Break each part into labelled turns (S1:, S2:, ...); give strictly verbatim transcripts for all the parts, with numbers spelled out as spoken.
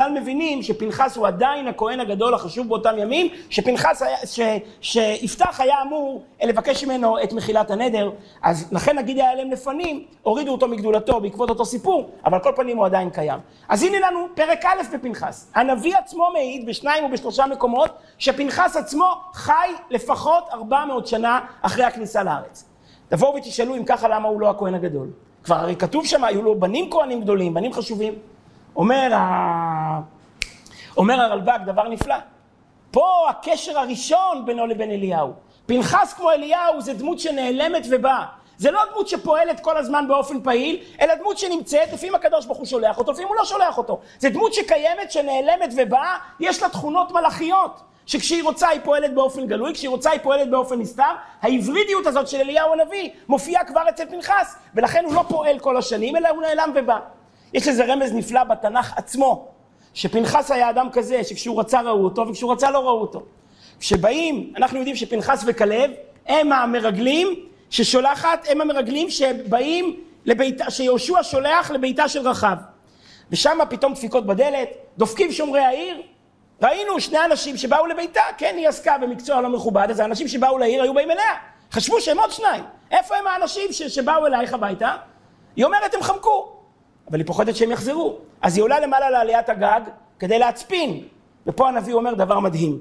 S1: מבינים שפנחס הוא עדיין הכהן הגדול החשוב באותם ימים, שפנחס היה, ש, שיפתח היה אמור לבקש ממנו את מחילת הנדר, אז לכן נגיד היה להם לפנים, הורידו אותו מגדולתו בעקבות אותו סיפור, אבל כל פנים הוא עדיין קיים. אז הנה לנו פרק א' בפנחס. הנביא עצמו מעיד בשניים או בשלושה מקומות, שפנחס עצמו חי לפחות ארבע מאות שנה אחרי הכניסה לארץ. תבואו ותשאלו אם ככה למה הוא לא הכהן הגדול. כבר הרי כתוב שם, היו לו בנים כהנים גדולים, בנים חשובים. אומר, ה... אומר הרלב"ג דבר נפלא. פה הקשר הראשון בינו לבין אליהו. פנחס כמו אליהו זה דמות שנעלמת ובאה. זה לא דמות שפועלת כל הזמן באופן פעיל, אלא דמות שנמצאת, לפעמים הקדוש ברוך הוא שולח אותו, לפעמים הוא לא שולח אותו. זה דמות שקיימת, שנעלמת ובאה, יש לה תכונות מלאכיות. שכשהיא רוצה היא פועלת באופן גלוי, כשהיא רוצה היא פועלת באופן נסתר. ההיברידיות הזאת של אליהו הנביא מופיעה כבר אצל פנחס, ולכן הוא לא פועל כל השנים, אלא הוא נעלם ובא. יש לזה רמז נפלא בתנ"ך עצמו, שפנחס היה אדם כזה, שכשהוא רצה ראו אותו, וכשהוא רצה לא ראו אותו. כשבאים, אנחנו יודעים שפנחס וכלב, הם המרגלים ששולחת, הם המרגלים שבאים לביתה, שיהושע שולח לביתה של רחב. ושם פתאום דפיקות בדלת, דופקים שומרי העיר, ראינו שני אנשים שבאו לביתה, כן, היא עסקה במקצוע לא מכובד, אז האנשים שבאו לעיר היו באים אליה. חשבו שהם עוד שניים. איפה הם האנשים ש- שבאו אלייך הביתה? היא אומרת, הם חמקו. אבל היא פוחדת שהם יחזרו. אז היא עולה למעלה לעליית הגג כדי להצפין. ופה הנביא אומר דבר מדהים.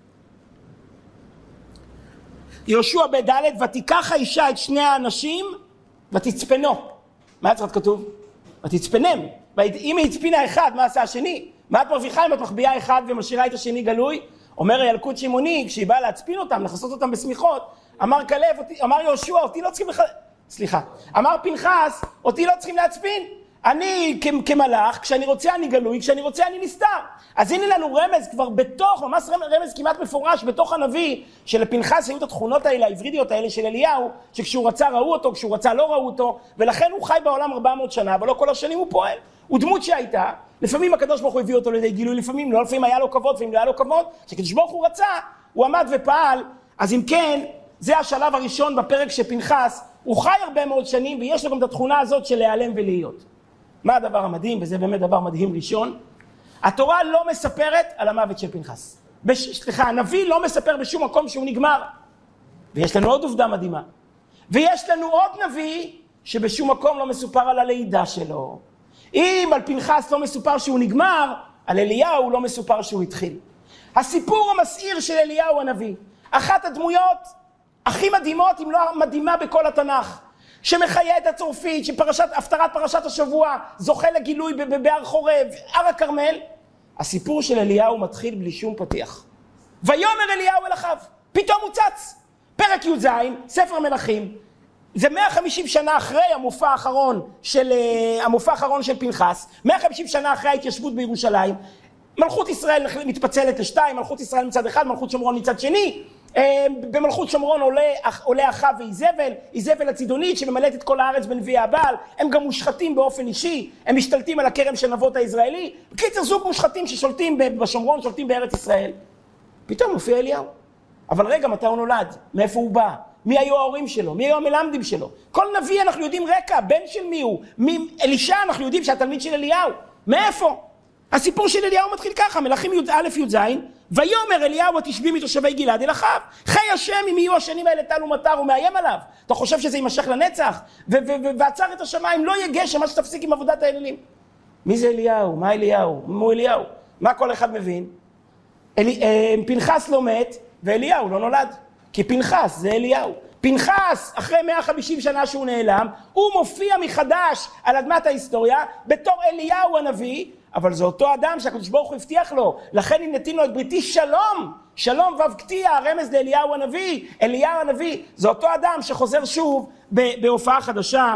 S1: יהושע ב' ד' ותיקח האישה את שני האנשים ותצפנו. מה יצרת כתוב? ותצפנם. אם היא הצפינה אחד, מה עשה השני? מה את מרוויחה אם את מחביאה אחד ומשאירה את השני גלוי? אומר ילקוט שמעוני, כשהיא באה להצפין אותם, לחסות אותם בסמיכות, אמר כלב, אמר יהושע, אותי לא צריכים לח... סליחה, אמר פנחס, אותי לא צריכים להצפין. אני כמלאך, כשאני רוצה אני גלוי, כשאני רוצה אני נסתר. אז הנה לנו רמז כבר בתוך, ממש רמז כמעט מפורש בתוך הנביא, שלפנחס היו את התכונות האלה, העברידיות האלה של אליהו, שכשהוא רצה ראו אותו, כשהוא רצה לא ראו אותו, ולכן הוא חי בעולם ארבע מאות שנה, אבל לא כל השנים הוא פועל. הוא דמות שהייתה, לפעמים הקדוש ברוך הוא הביא אותו לידי גילוי, לפעמים לא, לפעמים היה לו כבוד, לפעמים לא היה לו כבוד, כשקדוש ברוך הוא רצה, הוא עמד ופעל. אז אם כן, זה השלב הראשון בפרק שפנחס, הוא חי הרבה מאוד שנים, ויש לו גם את התכונה הזאת של להיעלם ולהיות. מה הדבר המדהים, וזה באמת דבר מדהים ראשון? התורה לא מספרת על המוות של פנחס. בש... סליחה, הנביא לא מספר בשום מקום שהוא נגמר. ויש לנו עוד עובדה מדהימה. ויש לנו עוד נביא שבשום מקום לא מסופר על הלידה שלו. אם על פנחס לא מסופר שהוא נגמר, על אליהו לא מסופר שהוא התחיל. הסיפור המסעיר של אליהו הנביא, אחת הדמויות הכי מדהימות, אם לא מדהימה בכל התנ"ך, שמחיה את הצורפית, שפרשת, הפטרת פרשת השבוע, זוכה לגילוי בהר חורב, הר הכרמל. הסיפור של אליהו מתחיל בלי שום פתיח. ויאמר אליהו אל אחאב, פתאום הוא צץ. פרק י"ז, ספר מלכים, זה מאה וחמישים שנה אחרי המופע האחרון של, המופע האחרון של פנחס, מאה וחמישים שנה אחרי ההתיישבות בירושלים, מלכות ישראל מתפצלת לשתיים, מלכות ישראל מצד אחד, מלכות שומרון מצד שני. במלכות שומרון עולה, עולה אחאב ואיזבל, איזבל הצידונית שממלאת את כל הארץ בנביאי הבעל, הם גם מושחתים באופן אישי, הם משתלטים על הכרם של נבות הישראלי, בקיצר זוג מושחתים ששולטים בשומרון, שולטים בארץ ישראל. פתאום מופיע אליהו. אבל רגע, מתי הוא נולד? מאיפה הוא בא? מי היו ההורים שלו? מי היו המלמדים שלו? כל נביא אנחנו יודעים רקע, בן של מי הוא? מי... אלישע אנחנו יודעים שהתלמיד של אליהו. מאיפה? הסיפור של אליהו מתחיל ככה, מלכים י"א י"ז, ויאמר אליהו התשבי מתושבי גלעד אל אחאב, חי השם אם יהיו השנים האלה טל ומטר, הוא מאיים עליו. אתה חושב שזה יימשך לנצח? ועצר את השמיים, לא יהיה גשם, עד שתפסיק עם עבודת האלילים. מי זה אליהו? מה אליהו? מה אליהו? מה כל אחד מבין? אלי... פנחס לא מת ואליהו לא נולד, כי פנחס זה אליהו. פנחס, אחרי מאה וחמישים שנה שהוא נעלם, הוא מופיע מחדש על אדמת ההיסטוריה בתור אליהו הנביא, אבל זה אותו אדם שהקדוש ברוך הוא הבטיח לו, לכן אם נתין לו את בריתי שלום, שלום ובקתיה, הרמז לאליהו הנביא, אליהו הנביא, זה אותו אדם שחוזר שוב בהופעה חדשה,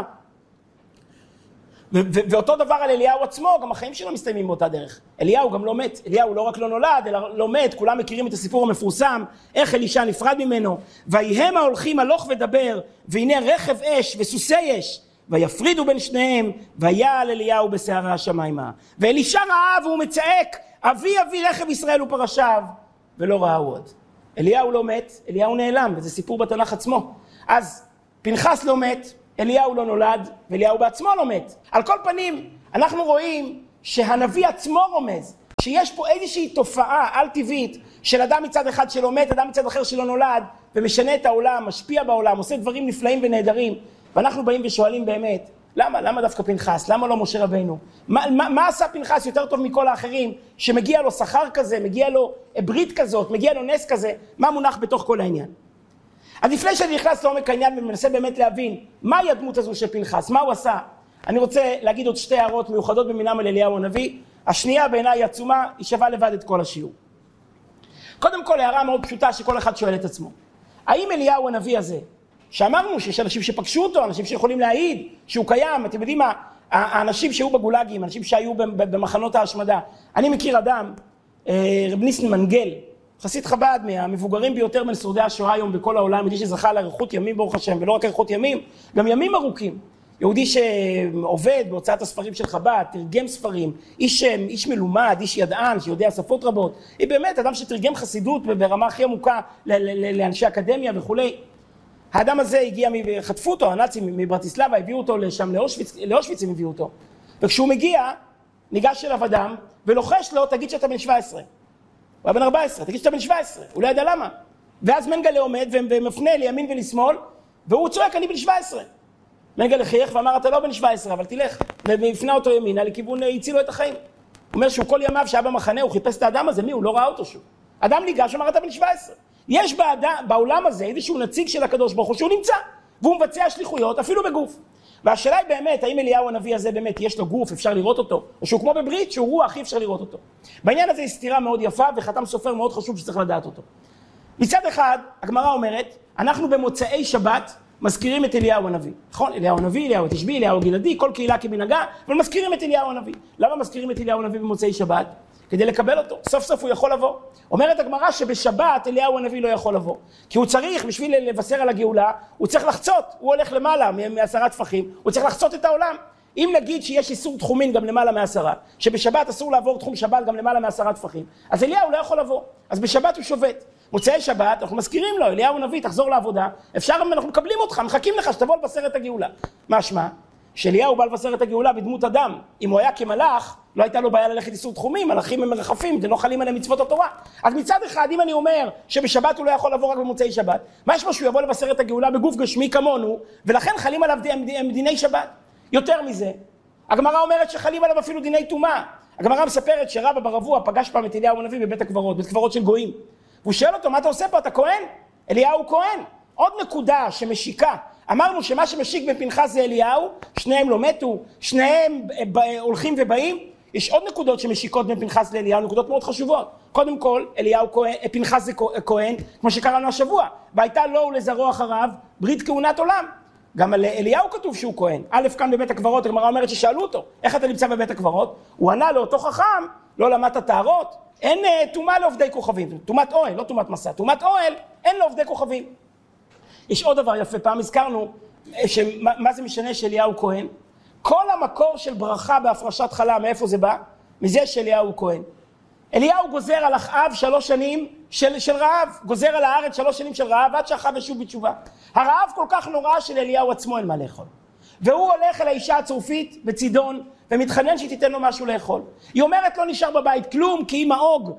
S1: ואותו דבר על אליהו עצמו, גם החיים שלו מסתיימים באותה דרך. אליהו גם לא מת, אליהו לא רק לא נולד, אלא לא מת, כולם מכירים את הסיפור המפורסם, איך אלישע נפרד ממנו, ויהם ההולכים הלוך ודבר, והנה רכב אש וסוסי אש, ויפרידו בין שניהם, ויעל אליהו בסערה השמיימה. ואלישע ראה והוא מצעק, אבי אבי רכב ישראל ופרשיו, ולא ראו עוד. אליהו לא מת, אליהו נעלם, וזה סיפור בתנ"ך עצמו. אז פנחס לא מת, אליהו לא נולד, ואליהו בעצמו לא מת. על כל פנים, אנחנו רואים שהנביא עצמו רומז, שיש פה איזושהי תופעה על טבעית של אדם מצד אחד שלא מת, אדם מצד אחר שלא נולד, ומשנה את העולם, משפיע בעולם, עושה דברים נפלאים ונהדרים, ואנחנו באים ושואלים באמת, למה? למה דווקא פנחס? למה לא משה רבינו? מה, מה, מה עשה פנחס יותר טוב מכל האחרים, שמגיע לו שכר כזה, מגיע לו ברית כזאת, מגיע לו נס כזה, מה מונח בתוך כל העניין? אז לפני שאני נכנס לעומק העניין ומנסה באמת להבין, מהי הדמות הזו של פנחס? מה הוא עשה? אני רוצה להגיד עוד שתי הערות מיוחדות במינם על אליהו הנביא. השנייה בעיניי עצומה, היא שווה לבד את כל השיעור. קודם כל, הערה מאוד פשוטה שכל אחד שואל את עצמו. האם אליהו הנביא הזה, שאמרנו שיש אנשים שפגשו אותו, אנשים שיכולים להעיד שהוא קיים, אתם יודעים מה, האנשים שהיו בגולגים, אנשים שהיו במחנות ההשמדה. אני מכיר אדם, רב ניסן מנגל, חסיד חב"ד, מהמבוגרים ביותר בין שורדי השואה היום בכל העולם, יהודי שזכה לאריכות ימים ברוך השם, ולא רק אריכות ימים, גם ימים ארוכים. יהודי שעובד בהוצאת הספרים של חב"ד, תרגם ספרים, איש, איש מלומד, איש ידען, שיודע שפות רבות. היא באמת אדם שתרגם חסידות ברמה הכי עמוקה לאנשי אקדמיה וכולי. האדם הזה הגיע, חטפו אותו, הנאצים מברטיסלבה, הביאו אותו לשם, לאושוויץ, לאושוויץ הם הביאו אותו. וכשהוא מגיע, ניגש אליו אדם, ולוחש לו, תגיד שאתה בן שבע עשרה. הוא היה בן ארבע עשרה, תגיד שאתה בן שבע עשרה. הוא לא ידע למה. ואז מנגלה עומד ומפנה לימין ולשמאל, והוא צועק, אני בן שבע עשרה. מנגלה חייך ואמר, אתה לא בן שבע עשרה, אבל תלך. והפנה אותו ימינה לכיוון, הצילו את החיים. הוא אומר שהוא כל ימיו שהיה במחנה, הוא חיפש את האדם הזה, מי? הוא לא ראה אותו שוב. אדם ניגש ואמר, אתה בן שבע עשרה. יש באדם, בעולם הזה איזשהו נציג של הקדוש ברוך הוא שהוא נמצא, והוא מבצע שליחויות אפילו בגוף. והשאלה היא באמת, האם אליהו הנביא הזה באמת יש לו גוף, אפשר לראות אותו, או שהוא כמו בברית, שהוא רוח, אי אפשר לראות אותו. בעניין הזה היא סתירה מאוד יפה, וחתם סופר מאוד חשוב שצריך לדעת אותו. מצד אחד, הגמרא אומרת, אנחנו במוצאי שבת מזכירים את אליהו הנביא. נכון? אליהו הנביא, אליהו התשבי, אליהו הגלעדי, כל קהילה כמנהגה, אבל מזכירים את אליהו הנביא. למה מזכירים את אליהו הנביא במוצאי שבת? כדי לקבל אותו. סוף סוף הוא יכול לבוא. אומרת הגמרא שבשבת אליהו הנביא לא יכול לבוא. כי הוא צריך, בשביל לבשר על הגאולה, הוא צריך לחצות. הוא הולך למעלה מעשרה טפחים, הוא צריך לחצות את העולם. אם נגיד שיש איסור תחומין גם למעלה מעשרה, שבשבת אסור לעבור תחום שבת גם למעלה מעשרה טפחים, אז אליהו לא יכול לבוא. אז בשבת הוא שובת. מוצאי שבת, אנחנו מזכירים לו, אליהו הנביא, תחזור לעבודה. אפשר, אנחנו מקבלים אותך, מחכים לך שתבוא לבשר את הגאולה. מה שמה? שאליהו בא לבשר את הגאולה בדמות אדם. אם הוא היה כמלאך, לא הייתה לו בעיה ללכת איסור תחומים, מלאכים הם מרחפים, זה לא חלים עליהם מצוות התורה. אז מצד אחד, אם אני אומר שבשבת הוא לא יכול לבוא רק במוצאי שבת, מה יש לו שהוא יבוא לבשר את הגאולה בגוף גשמי כמונו, ולכן חלים עליו דיני שבת? יותר מזה, הגמרא אומרת שחלים עליו אפילו דיני טומאה. הגמרא מספרת שרבא ברבוע פגש פעם את אליהו הנביא בבית הקברות, בית קברות של גויים. והוא שואל אותו, מה אתה עושה פה? אתה כהן? אליהו כהן. עוד נקודה שמשיקה. אמרנו שמה שמשיק בין פנחס זה אליהו, שניהם לא מתו, שניהם הולכים ובאים. יש עוד נקודות שמשיקות בין פנחס לאליהו, נקודות מאוד חשובות. קודם כל, אליהו כהן, פנחס זה כהן, כמו שקראנו השבוע, והייתה לו ולזרעו אחריו ברית כהונת עולם. גם על אליהו כתוב שהוא כהן. א' כאן בבית הקברות, הגמרא אומרת ששאלו אותו, איך אתה נמצא בבית הקברות? הוא ענה לאותו חכם, לא למדת טהרות, אין טומאה לעובדי כוכבים, טומאת אוהל, לא טומאת מסע, טומאת אוהל, אין לעובדי כוכבים. יש עוד דבר יפה, פעם הזכרנו, שמה, מה זה משנה שאליהו כהן? כל המקור של ברכה בהפרשת חלה, מאיפה זה בא? מזה שאליהו כהן. אליהו גוזר על אחאב שלוש שנים של, של רעב, גוזר על הארץ שלוש שנים של רעב, עד שאחאב ישוב בתשובה. הרעב כל כך נורא של אליהו עצמו אין מה לאכול. והוא הולך אל האישה הצרופית בצידון, ומתחנן שהיא תיתן לו משהו לאכול. היא אומרת, לא נשאר בבית כלום, כי היא מאוג,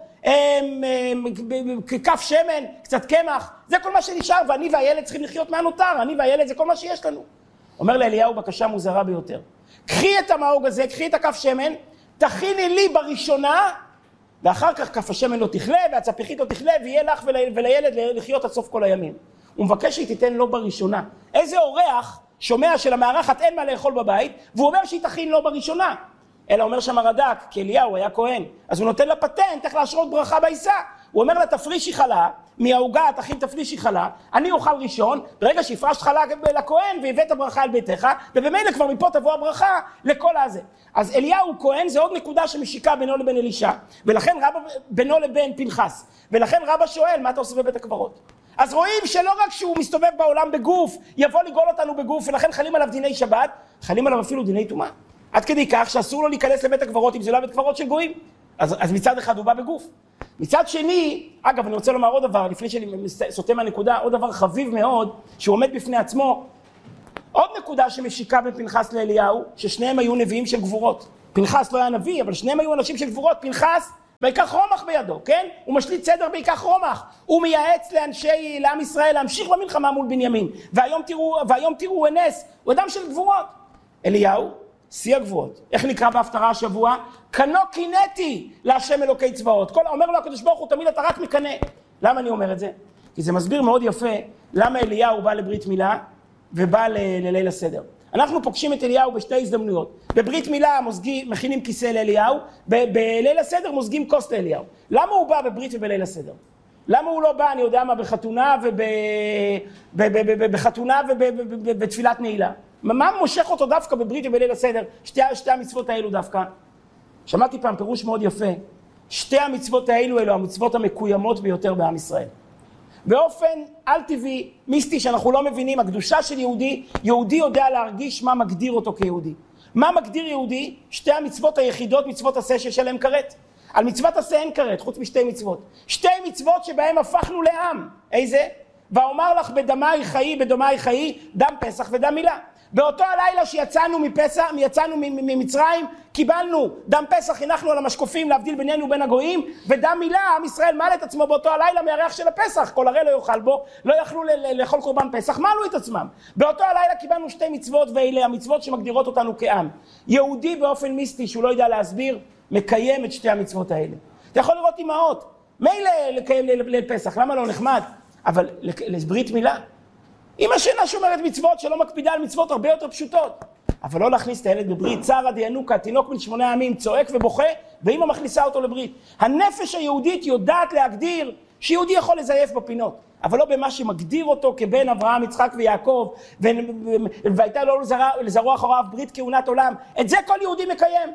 S1: כף שמן, קצת קמח, זה כל מה שנשאר, ואני והילד צריכים לחיות מהנותר, אני והילד זה כל מה שיש לנו. אומר לאליהו בקשה מוזרה ביותר. קחי את המאוג הזה, קחי את הכף שמן, תכיני לי בראשונה, ואחר כך כף השמן לא תכלה, והצפיחית לא תכלה, ויהיה לך ולילד לחיות עד סוף כל הימים. הוא מבקש שהיא תיתן לו בראשונה. איזה אורח שומע שלמארחת אין מה לאכול בבית, והוא אומר שהיא תכין לו בראשונה. אלא אומר שם הרד"ק, כי אליהו היה כהן, אז הוא נותן לה פטנט, איך להשרות ברכה בעיסה. הוא אומר לה, תפרישי חלה, מהעוגה תכין תפרישי חלה, אני אוכל ראשון, ברגע שהפרשת חלה לכהן, והבאת ברכה על ביתך, ובמילא כבר מפה תבוא הברכה לכל הזה. אז אליהו כהן זה עוד נקודה שמשיקה בינו לבין אלישע, ולכן רבא בינו לבין פנחס, ולכן רבא שואל, מה אתה עושה בבית הקברות? אז רואים שלא רק שהוא מסתובב בעולם בגוף, יבוא לגאול אותנו בגוף, ולכן חלים עליו דיני שבת, חלים עליו אפילו דיני טומאה. עד כדי כך שאסור לו להיכנס לבית הקברות אם זה לא בית קברות של גויים. אז, אז מצד אחד הוא בא בגוף. מצד שני, אגב, אני רוצה לומר עוד דבר, לפני שאני סוטה מהנקודה, עוד דבר חביב מאוד, שהוא עומד בפני עצמו, עוד נקודה שמשיקה בין פנחס לאליהו, ששניהם היו נביאים של גבורות. פנחס לא היה נביא, אבל שניהם היו אנשים של גבורות. פנחס ויקח רומח בידו, כן? הוא משליט סדר ויקח רומח. הוא מייעץ לאנשי, לעם ישראל להמשיך במלחמה מול בנימין. והיום תראו, והיום תראו נס, הוא אדם של גבורות. אליהו, שיא הגבורות. איך נקרא בהפטרה השבוע? קנו קינאתי להשם אלוקי צבאות. כל אומר לו הקדוש ברוך הוא, תמיד אתה רק מקנה. למה אני אומר את זה? כי זה מסביר מאוד יפה למה אליהו בא לברית מילה ובא לליל הסדר. אנחנו פוגשים את אליהו בשתי הזדמנויות. בברית מילה מוזגים, מכינים כיסא לאליהו, בליל הסדר מוזגים כוס לאליהו. למה הוא בא בברית ובליל הסדר? למה הוא לא בא, אני יודע מה, בחתונה ובחתונה ובתפילת נעילה? מה מושך אותו דווקא בברית ובליל הסדר? שתי, שתי המצוות האלו דווקא. שמעתי פעם פירוש מאוד יפה. שתי המצוות האלו אלו המצוות המקוימות ביותר בעם ישראל. באופן על טבעי, מיסטי, שאנחנו לא מבינים, הקדושה של יהודי, יהודי יודע להרגיש מה מגדיר אותו כיהודי. מה מגדיר יהודי? שתי המצוות היחידות, מצוות עשה שיש עליהם כרת. על מצוות עשה אין כרת, חוץ משתי מצוות. שתי מצוות שבהם הפכנו לעם. איזה? ואומר לך בדמי חיי, בדמי חיי, דם פסח ודם מילה. באותו הלילה שיצאנו מפסח, יצאנו ממצרים, קיבלנו דם פסח, הנחנו על המשקופים להבדיל בינינו ובין הגויים, ודם מילה, עם ישראל מל את עצמו באותו הלילה מהריח של הפסח, כל הרי לא יאכל בו, לא יכלו לאכול קורבן פסח, מלו את עצמם. באותו הלילה קיבלנו שתי מצוות, ואלה המצוות שמגדירות אותנו כעם. יהודי באופן מיסטי, שהוא לא יודע להסביר, מקיים את שתי המצוות האלה. אתה יכול לראות אמהות, מילא לקיים ליל פסח, למה לא נחמד? אבל לברית מילה, אמא שינה שומרת מצוות שלא מקפידה על מצוות הרבה יותר פשוטות. אבל לא להכניס את הילד בברית, צער עד ינוקה, תינוק בן שמונה ימים, צועק ובוכה, ואמא מכניסה אותו לברית. הנפש היהודית יודעת להגדיר שיהודי יכול לזייף בפינות, אבל לא במה שמגדיר אותו כבן אברהם, יצחק ויעקב, והייתה לו לזרוע אחריו ברית כהונת עולם. את זה כל יהודי מקיים.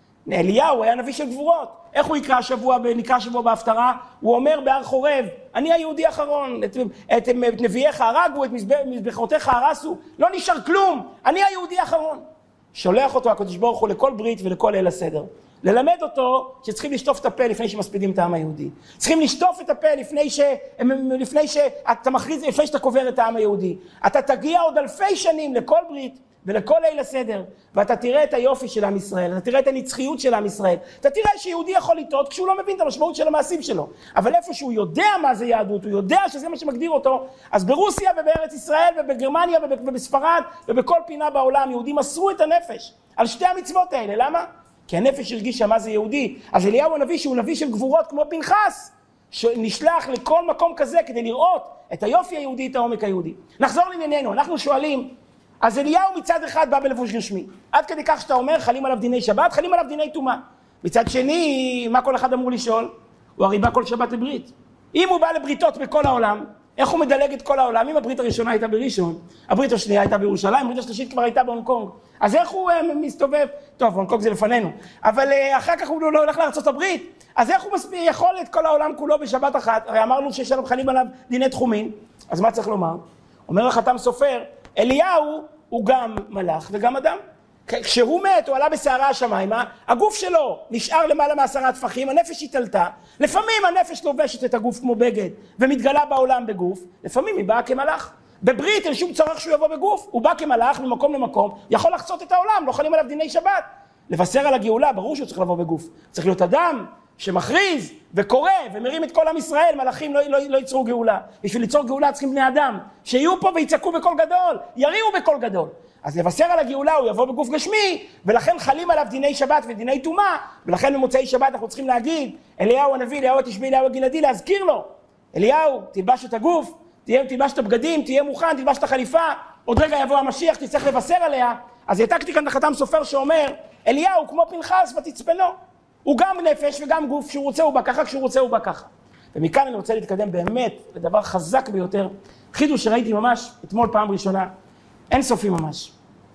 S1: אליהו היה נביא של גבורות. איך הוא יקרא שבוע, נקרא שבוע בהפטרה? הוא אומר בהר חורב, אני היהודי האחרון, את, את, את נביאיך הרגו, את מזבחותיך הרסו, לא נשאר כלום, אני היהודי האחרון. שולח אותו הקדוש ברוך הוא לכל ברית ולכל ליל הסדר. ללמד אותו שצריכים לשטוף את הפה לפני שמספידים את העם היהודי. צריכים לשטוף את הפה לפני, ש, לפני שאתה מכריז, לפני שאתה קובר את העם היהודי. אתה תגיע עוד אלפי שנים לכל ברית, ולכל ליל הסדר, ואתה תראה את היופי של עם ישראל, אתה תראה את הנצחיות של עם ישראל, אתה תראה שיהודי יכול לטעות כשהוא לא מבין את המשמעות של המעשים שלו, אבל איפה שהוא יודע מה זה יהדות, הוא יודע שזה מה שמגדיר אותו, אז ברוסיה ובארץ ישראל ובגרמניה ובספרד ובכל פינה בעולם, יהודים מסרו את הנפש על שתי המצוות האלה. למה? כי הנפש הרגישה מה זה יהודי. אז אליהו הנביא, שהוא נביא של גבורות כמו פנחס, שנשלח לכל מקום כזה כדי לראות את היופי היהודי, את העומק היהודי. נחזור לענייננו, אנחנו שואלים, אז אליהו מצד אחד בא בלבוש גשמי, עד כדי כך שאתה אומר חלים עליו דיני שבת, חלים עליו דיני טומאה. מצד שני, מה כל אחד אמור לשאול? הוא הרי בא כל שבת לברית. אם הוא בא לבריתות בכל העולם, איך הוא מדלג את כל העולם? אם הברית הראשונה הייתה בראשון, הברית השנייה הייתה בירושלים, הברית השלישית כבר הייתה בהונג קונג, אז איך הוא uh, מסתובב? טוב, הונג קונג זה לפנינו, אבל uh, אחר כך הוא לא הולך לארצות הברית, אז איך הוא מספיק, יכול את כל העולם כולו בשבת אחת? הרי אמרנו שיש עליו חלים עליו דיני תחומין, אז מה צריך לומר? אומר החתם סופר, אליהו הוא גם מלאך וגם אדם. כשהוא מת, הוא עלה בסערה השמיימה, הגוף שלו נשאר למעלה מעשרה טפחים, הנפש התעלתה, לפעמים הנפש לובשת את הגוף כמו בגד, ומתגלה בעולם בגוף, לפעמים היא באה כמלאך. בברית אין שום צורך שהוא יבוא בגוף, הוא בא כמלאך ממקום למקום, יכול לחצות את העולם, לא חלים עליו דיני שבת. לבשר על הגאולה, ברור שהוא צריך לבוא בגוף. צריך להיות אדם שמכריז וקורא ומרים את כל עם ישראל, מלאכים לא, לא, לא ייצרו גאולה. בשביל ליצור גאולה צריכים בני אדם, שיהיו פה ויצעקו בקול גדול, יריעו בקול גדול. אז לבשר על הגאולה הוא יבוא בגוף גשמי, ולכן חלים עליו דיני שבת ודיני טומאה, ולכן במוצאי שבת אנחנו צריכים להגיד, אליהו הנביא, אליהו התשבי, אליהו הגלעדי, להזכיר לו, אליהו, תלבש את הגוף, תלבש את הבגדים, תהיה מוכן, תלבש את החליפה, עוד רגע יבוא המשיח, תצטרך לבשר עליה. אז העתקתי כאן החתם סופר שאומר, אליהו כמו פנחס ותצפנו, הוא גם נפש וגם גוף, כשהוא רוצה הוא בא ככה, כשהוא רוצה הוא בא ככה. ומכאן אני רוצה להתקדם באמת לדבר חזק ביותר, חידוש שראיתי ממש אתמול פעם ראשונה, אין סופי ממש.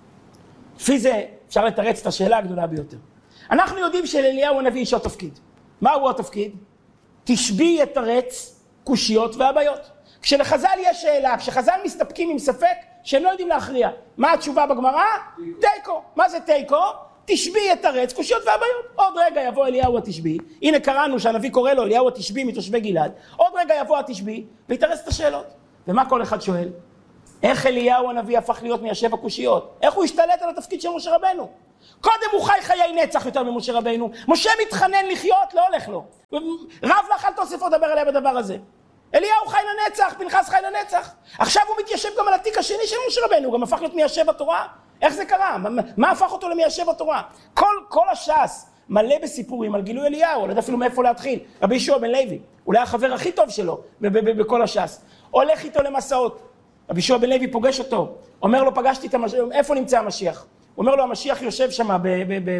S1: לפי זה אפשר לתרץ את השאלה הגדולה ביותר. אנחנו יודעים שלאליהו הנביא יש התפקיד. מהו התפקיד? תשבי יתרץ קושיות והבעיות. כשלחז"ל יש שאלה, כשחז"ל מסתפקים עם ספק שהם לא יודעים להכריע. מה התשובה בגמרא? תיקו. מה זה תיקו? תשבי יתרץ קושיות והבעיות. עוד רגע יבוא אליהו התשבי, הנה קראנו שהנביא קורא לו אליהו התשבי מתושבי גלעד, עוד רגע יבוא התשבי ויתרץ את השאלות. ומה כל אחד שואל? איך אליהו הנביא הפך להיות מיישב הקושיות? איך הוא השתלט על התפקיד של משה רבנו? קודם הוא חי חיי נצח יותר ממשה רבנו. משה מתחנן לחיות, לא הולך לו. רב לך אל תוספות דבר עליה בדבר הזה. אליהו חי לנצח, פנחס חי לנצח. עכשיו הוא מתיישב גם על התיק השני של משה רבנו, הוא גם הפך להיות מיישב התורה. איך זה קרה? מה, מה הפך אותו למיישב התורה? כל, כל הש"ס מלא בסיפורים על גילוי אליהו, לא יודע אפילו מאיפה להתחיל. רבי יהושע בן לוי, אולי החבר הכי טוב שלו בכל הש"ס. הולך איתו למסעות. רבי יהושע בן לוי פוגש אותו, אומר לו, פגשתי את המשיח, איפה נמצא המשיח? הוא אומר לו, המשיח יושב שם